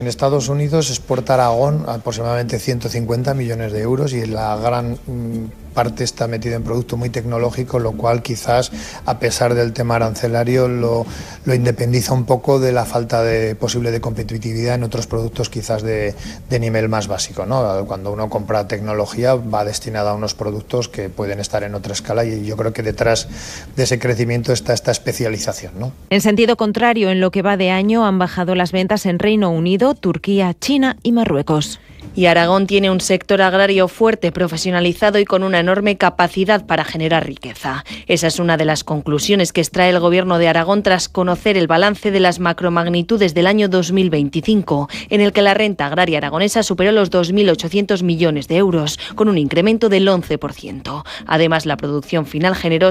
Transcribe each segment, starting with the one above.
En Estados Unidos exporta Aragón aproximadamente 150 millones de euros y la gran parte está metida en producto muy tecnológico, lo cual quizás, a pesar del tema arancelario, lo independiza un poco de la falta de posible de competitividad en otros productos quizás de nivel más básico, ¿no? Cuando uno compra tecnología va destinada a unos productos que pueden estar en otra escala y yo creo que detrás de ese crecimiento está esta especialización, ¿no? En sentido contrario, en lo que va de año han bajado las ventas en Reino Unido, Turquía, China y Marruecos. Y Aragón tiene un sector agrario fuerte, profesionalizado y con una enorme capacidad para generar riqueza. Esa es una de las conclusiones que extrae el Gobierno de Aragón tras conocer el balance de las macromagnitudes del año 2025, en el que la renta agraria aragonesa superó los 2.800 millones de euros, con un incremento del 11%. Además, la producción final generó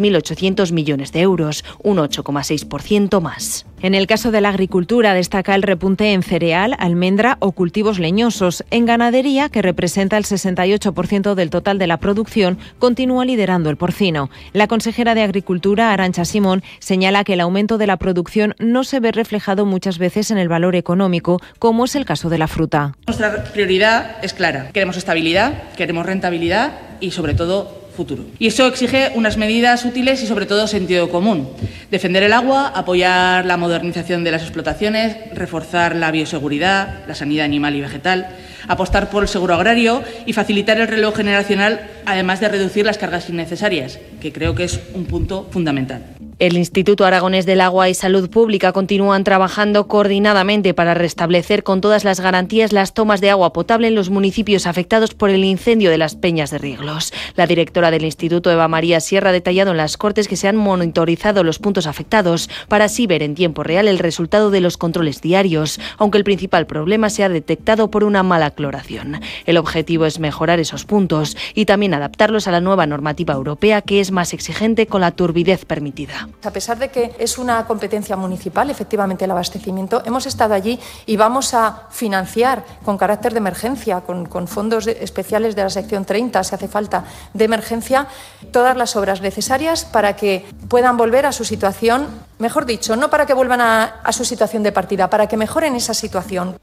6.800 millones de euros, un 8,6% más. En el caso de la agricultura destaca el repunte en cereal, almendra o cultivos leñosos. En ganadería, que representa el 68% del total de la producción, continúa liderando el porcino. La consejera de Agricultura, Arantxa Simón, señala que el aumento de la producción no se ve reflejado muchas veces en el valor económico, como es el caso de la fruta. Nuestra prioridad es clara. Queremos estabilidad, queremos rentabilidad y, sobre todo, futuro. Y eso exige unas medidas útiles y, sobre todo, sentido común. Defender el agua, apoyar la modernización de las explotaciones, reforzar la bioseguridad, la sanidad animal y vegetal, apostar por el seguro agrario y facilitar el relevo generacional, además de reducir las cargas innecesarias, que creo que es un punto fundamental. El Instituto Aragonés del Agua y Salud Pública continúan trabajando coordinadamente para restablecer con todas las garantías las tomas de agua potable en los municipios afectados por el incendio de las Peñas de Rieglos. La directora del Instituto, Eva María Sierra, ha detallado en las Cortes que se han monitorizado los puntos afectados para así ver en tiempo real el resultado de los controles diarios, aunque el principal problema se ha detectado por una mala cloración. El objetivo es mejorar esos puntos y también adaptarlos a la nueva normativa europea, que es más exigente con la turbidez permitida. A pesar de que es una competencia municipal, efectivamente, el abastecimiento, hemos estado allí y vamos a financiar con carácter de emergencia, con fondos especiales de la sección 30, si hace falta, de emergencia, todas las obras necesarias para que puedan volver a su situación, mejor dicho, no para que vuelvan a su situación de partida, para que mejoren esa situación.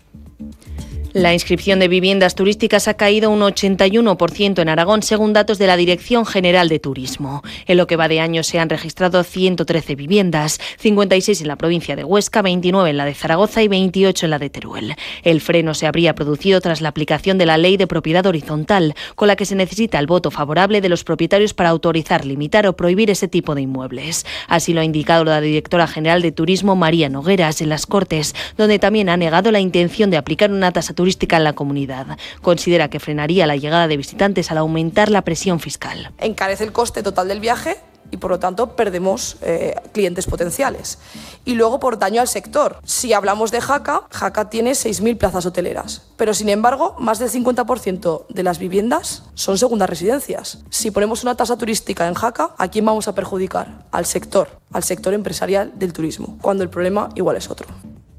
La inscripción de viviendas turísticas ha caído un 81% en Aragón, según datos de la Dirección General de Turismo. En lo que va de año se han registrado 113 viviendas, 56 en la provincia de Huesca, 29 en la de Zaragoza y 28 en la de Teruel. El freno se habría producido tras la aplicación de la Ley de Propiedad Horizontal, con la que se necesita el voto favorable de los propietarios para autorizar, limitar o prohibir ese tipo de inmuebles. Así lo ha indicado la Directora General de Turismo, María Nogueras, en las Cortes, donde también ha negado la intención de aplicar una tasa turística en la comunidad. Considera que frenaría la llegada de visitantes al aumentar la presión fiscal. Encarece el coste total del viaje y, por lo tanto, perdemos clientes potenciales. Y luego, por daño al sector. Si hablamos de Jaca, Jaca tiene 6.000 plazas hoteleras, pero, sin embargo, más del 50% de las viviendas son segundas residencias. Si ponemos una tasa turística en Jaca, ¿a quién vamos a perjudicar? Al sector empresarial del turismo, cuando el problema igual es otro.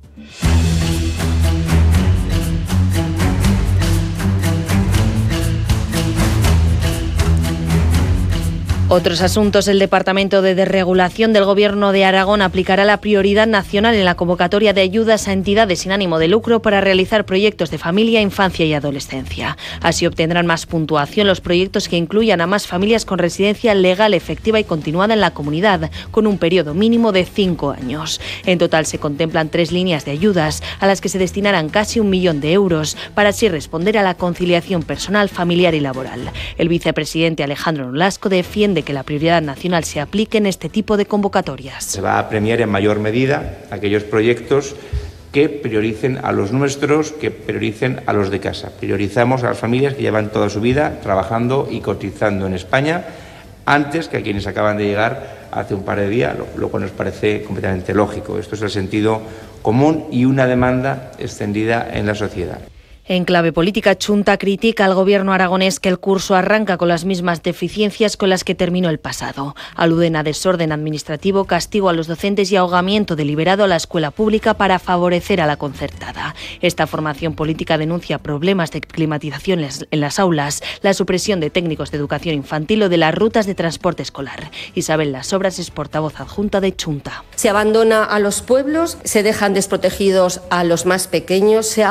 Otros asuntos. El Departamento de Desregulación del Gobierno de Aragón aplicará la prioridad nacional en la convocatoria de ayudas a entidades sin ánimo de lucro para realizar proyectos de familia, infancia y adolescencia. Así obtendrán más puntuación los proyectos que incluyan a más familias con residencia legal, efectiva y continuada en la comunidad, con un periodo mínimo de 5 años. En total se contemplan 3 líneas de ayudas, a las que se destinarán casi 1 millón de euros, para así responder a la conciliación personal, familiar y laboral. El vicepresidente Alejandro Nolasco defiende que la prioridad nacional se aplique en este tipo de convocatorias. Se va a premiar en mayor medida aquellos proyectos que prioricen a los nuestros, que prioricen a los de casa. Priorizamos a las familias que llevan toda su vida trabajando y cotizando en España antes que a quienes acaban de llegar hace un par de días, lo cual nos parece completamente lógico. Esto es el sentido común y una demanda extendida en la sociedad. En clave política, Chunta critica al gobierno aragonés que el curso arranca con las mismas deficiencias con las que terminó el pasado. Aluden a desorden administrativo, castigo a los docentes y ahogamiento deliberado a la escuela pública para favorecer a la concertada. Esta formación política denuncia problemas de climatización en las aulas, la supresión de técnicos de educación infantil o de las rutas de transporte escolar. Isabel Lasobras es portavoz adjunta de Chunta. Se abandona a los pueblos, se dejan desprotegidos a los más pequeños, se